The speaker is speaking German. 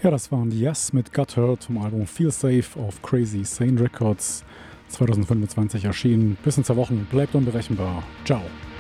Ja, das waren die Yes mit Got Hurt vom Album Feel Safe auf Crazy Sane Records 2025 erschienen. Bis in 2 Wochen. Bleibt unberechenbar. Ciao.